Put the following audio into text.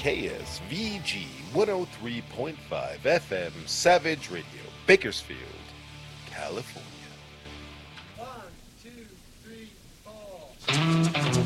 KSVG 103.5 FM Savage Radio, Bakersfield, California. 1, 2, 3, 4.